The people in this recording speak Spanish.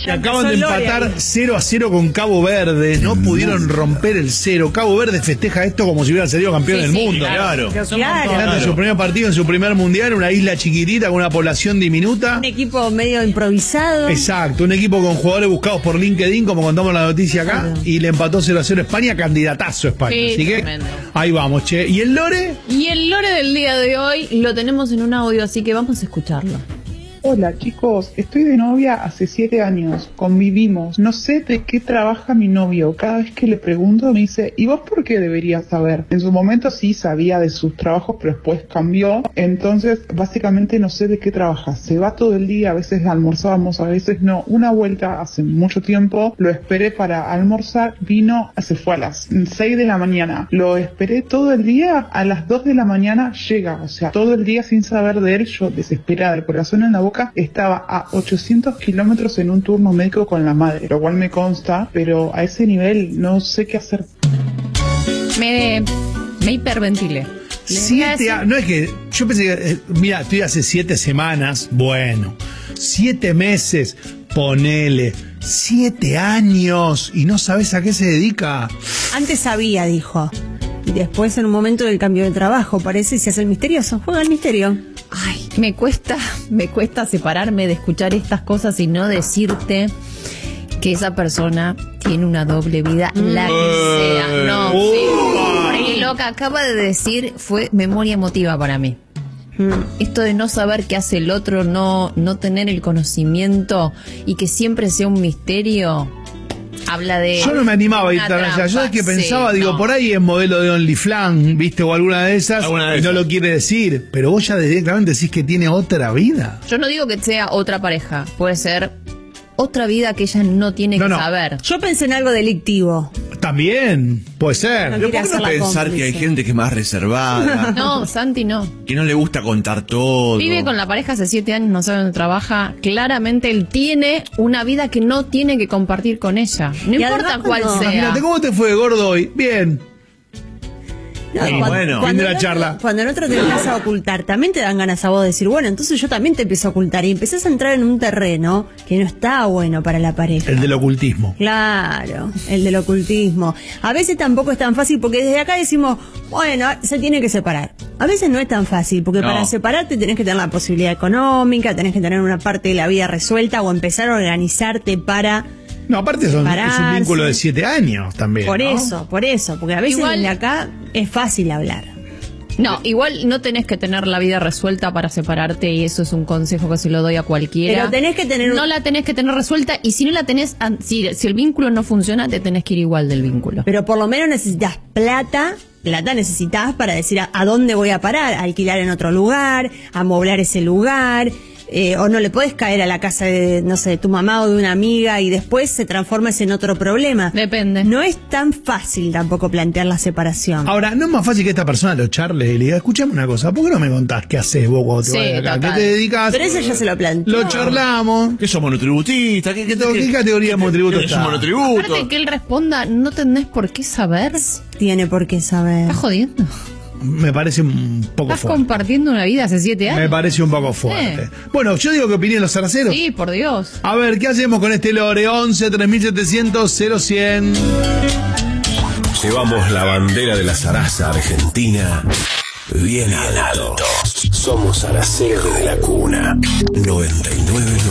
Acaban de empatar 0-0 con Cabo Verde. No pudieron romper el 0. Cabo Verde festeja esto como si hubiera salido campeón del mundo. Claro. Ganando su primer partido en su primer mundial, una isla chiquitita con una población diminuta. Un equipo medio improvisado. Exacto, un equipo con jugadores buscados por LinkedIn, como contamos la noticia acá, claro. Y le empató 0-0 España, candidatazo España. Sí, así que tremendo. Ahí vamos, che. ¿Y el lore? Y el lore del día de hoy lo tenemos en un audio, así que vamos a escucharlo. Hola chicos, estoy de novia hace 7 años, convivimos, no sé de qué trabaja mi novio, cada vez que le pregunto me dice, ¿y vos por qué deberías saber? En su momento sí sabía de sus trabajos, pero después cambió, entonces básicamente no sé de qué trabaja, se va todo el día, a veces almorzábamos, a veces no, una vuelta hace mucho tiempo, lo esperé para almorzar, vino, se fue a las 6 de la mañana, lo esperé todo el día, a las 2 de la mañana llega, o sea, todo el día sin saber de él, yo desesperada, el corazón en la boca, estaba a 800 kilómetros en un turno médico con la madre, lo cual me consta, pero a ese nivel no sé qué hacer. Me hiperventilé. 7 años, no es que, yo pensé que, mira, estoy hace 7 semanas, bueno, 7 meses, ponele, 7 años, y no sabes a qué se dedica. Antes sabía, dijo. Y después en un momento del cambio de trabajo, parece, y se hace el misterioso, juega el misterio. Ay, me cuesta separarme de escuchar estas cosas y no decirte que esa persona tiene una doble vida, la que sea. No, sí. Porque lo que acaba de decir fue memoria emotiva para mí. Esto de no saber qué hace el otro, no tener el conocimiento y que siempre sea un misterio, habla de... Yo no me animaba a ir tan allá. Yo es que pensaba, digo, por ahí es modelo de OnlyFans, ¿viste? O alguna de esas, y no lo quiere decir. Pero vos ya directamente decís que tiene otra vida. Yo no digo que sea otra pareja, puede ser otra vida que ella no tiene que saber. Yo pensé en algo delictivo. También, puede ser. No, pero ¿por qué no pensar que hay gente que es más reservada? No, Santi, no. Que no le gusta contar todo. Vive con la pareja hace 7 años, no sabe dónde trabaja. Claramente él tiene una vida que no tiene que compartir con ella. No importa cuál sea. Imagínate, ¿cómo te fue, gordo, hoy? Bien. No, cuando el otro te empieza a ocultar, también te dan ganas a vos de decir, bueno, entonces yo también te empiezo a ocultar. Y empezás a entrar en un terreno que no está bueno para la pareja. El del ocultismo. Claro, el del ocultismo. A veces tampoco es tan fácil porque desde acá decimos, bueno, se tiene que separar. A veces no es tan fácil porque para separarte tenés que tener la posibilidad económica, tenés que tener una parte de la vida resuelta o empezar a organizarte para... No, aparte es un vínculo de 7 años también. Por eso, porque a veces desde acá es fácil hablar. No, igual no tenés que tener la vida resuelta para separarte y eso es un consejo que se lo doy a cualquiera. Pero tenés que tener... No la tenés que tener resuelta y si no la tenés, si el vínculo no funciona, te tenés que ir igual del vínculo. Pero por lo menos necesitas plata necesitas para decir a dónde voy a parar, a alquilar en otro lugar, a amoblar ese lugar... o no le podés caer a la casa de, no sé, de tu mamá o de una amiga y después se transforma en otro problema. Depende. No es tan fácil tampoco plantear la separación. Ahora, ¿no es más fácil que esta persona lo charle y le diga, escuchame una cosa, ¿por qué no me contás qué haces vos cuando te vas de acá? ¿Qué te dedicas? Pero eso ya se lo planteó. Lo charlamos. ¿Qué sos monotributista? ¿Qué categoría de monotributo está? ¿Es monotributo? Aparte que él responda, no tenés por qué saber. Tiene por qué saber. ¿Estás jodiendo? Me parece un poco fuerte. ¿Estás compartiendo una vida hace 7 años? Me parece un poco fuerte. Bueno, yo digo que opinen los zaraceros. Sí, por Dios. A ver, ¿qué hacemos con este lore? 11 3700 0100. Llevamos la bandera de la zaraza argentina bien alto. Somos zaraceros de la cuna. 99.